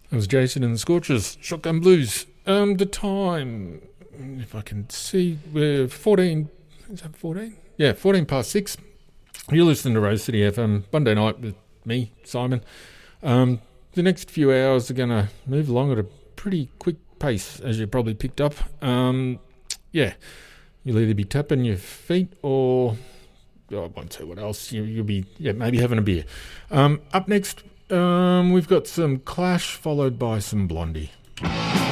That was Jason and the Scorchers, Shotgun Blues. The time, if I can see, we're 14, is that 14? Yeah, 14 past 6. You're listening to Rose City FM, Monday night with me, Simon. The next few hours are going to move along at a pretty quick pace, as you probably picked up. Yeah, you'll either be tapping your feet or, I won't say what else, you'll be, maybe having a beer. Up next, we've got some Clash followed by some Blondie.